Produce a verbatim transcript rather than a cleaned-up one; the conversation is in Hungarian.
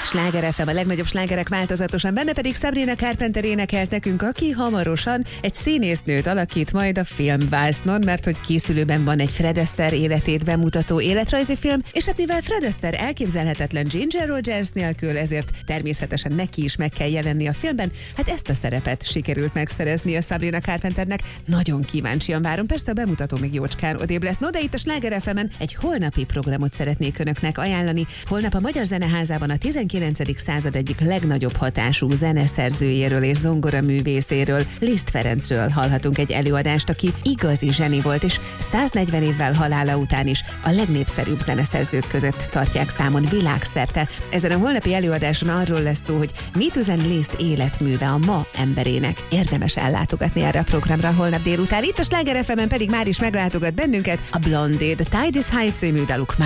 Sláger ef em, a legnagyobb slágerek változatosan, benne pedig Sabrina Carpenter énekelt nekünk, aki hamarosan egy színésznőt alakít majd a filmvásznon, mert hogy készülőben van egy Fred Astaire életét bemutató életrajzi film, és hát mivel Fred Astaire elképzelhetetlen Ginger Rogers nélkül, ezért természetesen neki is meg kell jelenni a filmben, hát ezt a szerepet sikerült megszerezni a Sabrina Carpenternek. Nagyon kíváncsian várom, persze a bemutató még jócskán odébb lesz. No, de itt a Sláger ef emen egy holnapi programot szeretnék önöknek ajánlani. Holnap a Magyar Zeneházában a tizenkilencedik század egyik legnagyobb hatású zeneszerzőjéről és zongoraművészéről, Liszt Ferencről hallhatunk egy előadást, aki igazi zseni volt, és száznegyven évvel halála után is a legnépszerűbb zeneszerzők között tartják számon világszerte. Ezen a holnapi előadáson arról lesz szó, hogy mit üzen Liszt életműve a ma emberének. Érdemes ellátogatni erre a programra holnap délután. Itt a Sláger ef emen pedig már is meglátogat bennünket a Blondie, The Tide is High című daluk.